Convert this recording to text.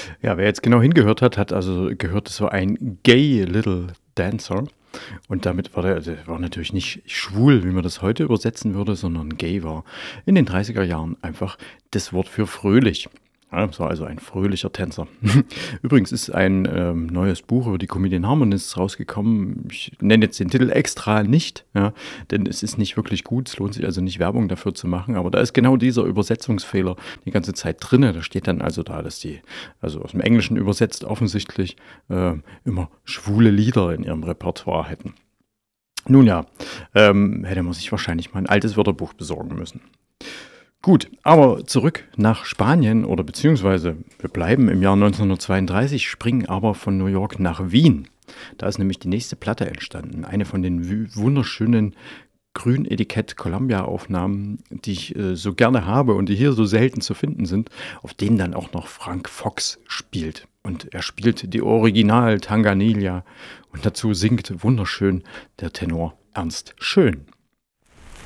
Ja, wer jetzt genau hingehört hat, hat also gehört, es war ein Gay Little Dancer. Und damit war der war natürlich nicht schwul, wie man das heute übersetzen würde, sondern gay war in den 30er Jahren einfach das Wort für fröhlich. Ja, es war also ein fröhlicher Tänzer. Übrigens ist ein neues Buch über die Comedian Harmonists rausgekommen. Ich nenne jetzt den Titel extra nicht, ja, denn es ist nicht wirklich gut. Es lohnt sich also nicht, Werbung dafür zu machen. Aber da ist genau dieser Übersetzungsfehler die ganze Zeit drinne. Da steht dann also da, dass die, also aus dem Englischen übersetzt, offensichtlich immer schwule Lieder in ihrem Repertoire hätten. Nun ja, hätte man sich wahrscheinlich mal ein altes Wörterbuch besorgen müssen. Gut, aber zurück nach Spanien oder beziehungsweise wir bleiben im Jahr 1932, springen aber von New York nach Wien. Da ist nämlich die nächste Platte entstanden. Eine von den wunderschönen Grün-Etikett-Columbia-Aufnahmen, die ich so gerne habe und die hier so selten zu finden sind, auf denen dann auch noch Frank Fox spielt. Und er spielt die Original Tanganilla und dazu singt wunderschön der Tenor Ernst Schön.